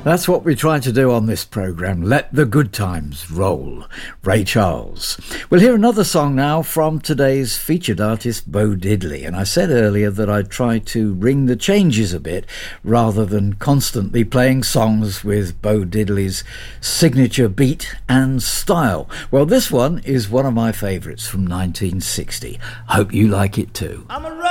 That's what we try to do on this programme. Let the good times roll. Ray Charles. We'll hear another song now from today's featured artist, Bo Diddley. And I said earlier that I'd try to ring the changes a bit rather than constantly playing songs with Bo Diddley's signature beat and style. Well, this one is one of my favourites from 1960. Hope you like it too. I'm a